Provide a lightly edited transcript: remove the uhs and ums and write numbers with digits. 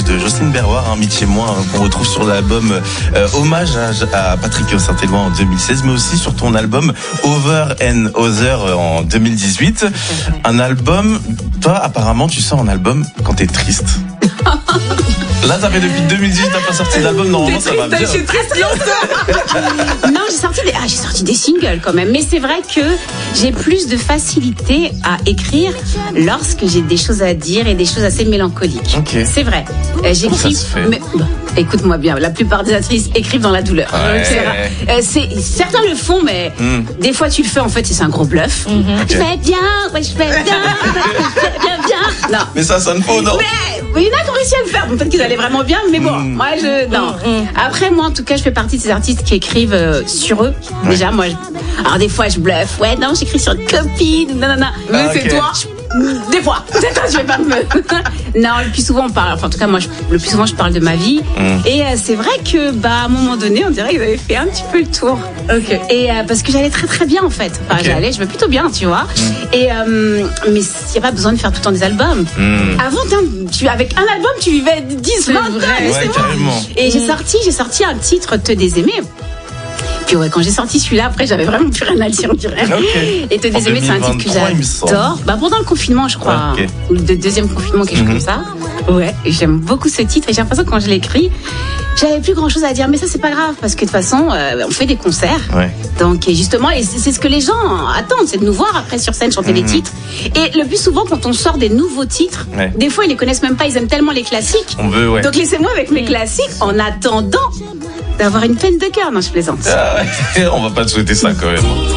de Jocelyne Berroir, Mitch et moi, qu'on retrouve sur l'album Hommage à Patrick Saint-Éloi en 2016, mais aussi sur ton album Over and Other en 2018. Un album, toi apparemment tu sors un album quand t'es triste. Là, ça fait depuis 2018, t'as pas sorti d'album, normalement ça va bien. Je suis triste longtemps. Non, j'ai sorti des singles quand même. Mais c'est vrai que j'ai plus de facilité à écrire lorsque j'ai des choses à dire et des choses assez mélancoliques. Okay. C'est vrai. J'écris. Comment ça se fait? Mais, écoute-moi bien, la plupart des actrices écrivent dans la douleur. Ouais. Certains le font, mais des fois tu le fais en fait, c'est un gros bluff. Okay. Je vais bien, ouais, je vais bien, bien. Non. Mais ça sonne faux, non? Mais il y en a qui ont réussi à le faire. Peut-être qu'ils allaient vraiment bien, mais bon, moi non. Après, moi en tout cas, je fais partie de ces artistes qui écrivent sur eux. Ouais. Déjà, moi, alors des fois je bluffe. Ouais, non, j'écris sur une copine, non. Mais c'est toi. Des fois, c'est toi, je vais pas me. Non, le plus souvent on parle. Enfin, en tout cas, moi, le plus souvent je parle de ma vie. Et c'est vrai que, à un moment donné, on dirait qu'ils avaient fait un petit peu le tour. Ok. Et parce que j'allais très très bien en fait. Enfin, je vais plutôt bien, tu vois. Et mais il n'y a pas besoin de faire tout le temps des albums. Avant, avec un album, tu vivais 10, 20 ans. Ouais, carrément. Et j'ai sorti un titre, Te désaimer. Puis ouais, quand j'ai sorti celui-là, après, j'avais vraiment plus rien à dire, on dirait. Okay. Et Te désaimer, c'est un titre que j'adore. Pendant le confinement, je crois. Okay. Ou le deuxième confinement, quelque chose comme ça. Ouais, j'aime beaucoup ce titre. Et j'ai l'impression que quand je l'ai écrit, j'avais plus grand-chose à dire. Mais ça, c'est pas grave, parce que de toute façon, on fait des concerts. Ouais. Donc, justement, et c'est ce que les gens attendent, c'est de nous voir après sur scène chanter les titres. Et le plus souvent, quand on sort des nouveaux titres, des fois, ils les connaissent même pas, ils aiment tellement les classiques. On veut, Donc, laissez-moi avec mes classiques en attendant d'avoir une peine de cœur. Non, je plaisante. On va pas te souhaiter ça quand même.